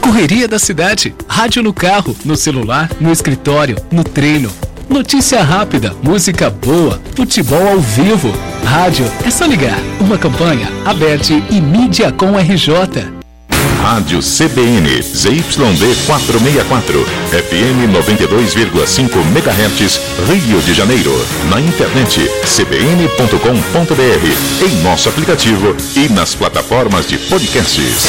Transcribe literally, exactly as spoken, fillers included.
correria da cidade. Rádio no carro, no celular, no escritório, no treino. Notícia rápida, música boa, futebol ao vivo. Rádio é só ligar. Uma campanha, Aberte e Mídia com R J. Rádio C B N, Z Y D quatrocentos e sessenta e quatro, F M noventa e dois vírgula cinco megahertz, Rio de Janeiro. Na internet, c b n ponto com ponto b r, em nosso aplicativo e nas plataformas de podcasts.